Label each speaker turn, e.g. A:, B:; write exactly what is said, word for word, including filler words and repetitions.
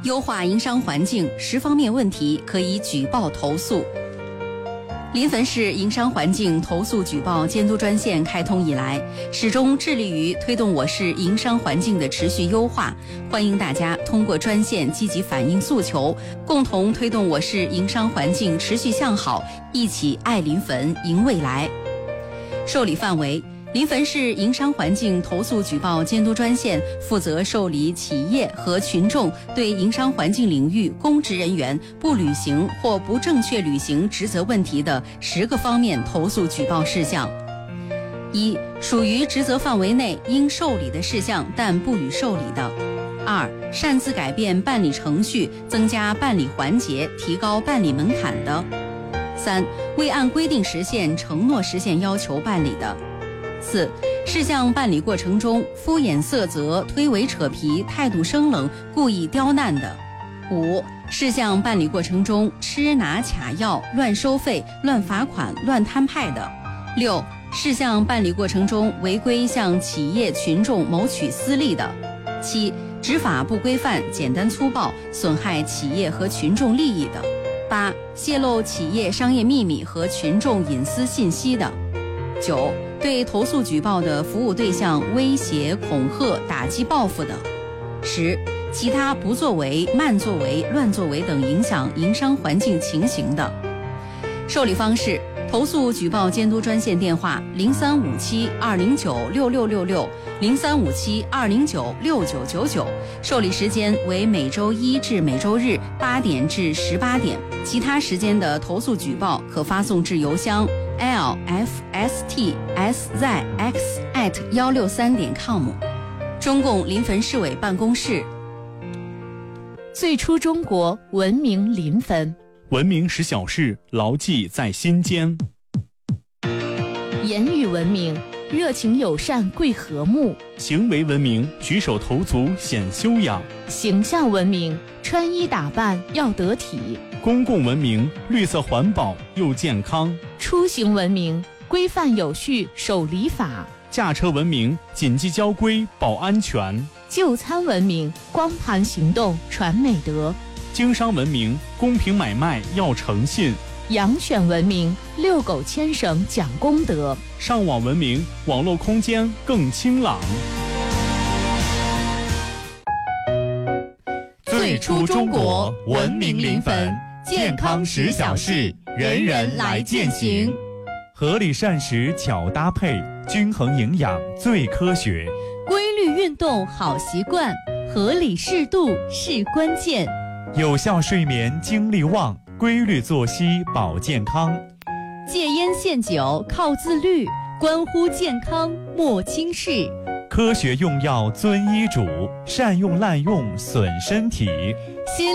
A: 优化营商环境，十方面问题可以举报投诉。临汾市营商环境投诉举报监督专线开通以来，始终致力于推动我市营商环境的持续优化。欢迎大家通过专线积极反映诉求，共同推动我市营商环境持续向好，一起爱临汾赢未来。受理范围：临汾市营商环境投诉举报监督专线负责受理企业和群众对营商环境领域公职人员不履行或不正确履行职责问题的十个方面投诉举报事项。一、属于职责范围内应受理的事项但不予受理的；二、擅自改变办理程序、增加办理环节、提高办理门槛的；三、未按规定时限、承诺时限要求办理的；四、事项办理过程中敷衍塞责、推诿扯皮、态度生冷、故意刁难的；五、事项办理过程中吃拿卡要、乱收费、乱罚款、乱摊派的；六、事项办理过程中违规向企业群众谋取私利的；七、执法不规范、简单粗暴、损害企业和群众利益的；八、泄露企业商业秘密和群众隐私信息的；九、对投诉举报的服务对象威胁、恐吓、打击报复的；十、其他不作为、慢作为、乱作为等影响营商环境情形的。受理方式：投诉举报监督专线电话零三五七二零九六六六六零三五七二零九六九九九，受理时间为每周一至每周日八点至十八点，其他时间的投诉举报可发送至邮箱 l f s t s z x at 一六三点 com。 中共临汾市委办公室。
B: 最初中国，文明临汾，
C: 文明使小事牢记在心间。
B: 言语文明，热情友善贵和睦；
C: 行为文明，举手投足显修养；
B: 形象文明，穿衣打扮要得体；
C: 公共文明，绿色环保又健康；
B: 出行文明，规范有序守礼法；
C: 驾车文明，谨记交规保安全；
B: 就餐文明，光盘行动传美德；
C: 经商文明，公平买卖要诚信；
B: 养犬文明，遛狗牵绳讲公德；
C: 上网文明，网络空间更清朗。
D: 最初中国，文明临汾，健康十小事，人人来践行。
E: 合理膳食巧搭配，均衡营养最科学。
F: 规律运动好习惯，合理适度是关键。
E: 有效睡眠精力旺，规律作息保健康。
F: 戒烟限酒靠自律，关乎健康莫轻视。
E: 科学用药遵医嘱，善用滥用损身体。
F: 心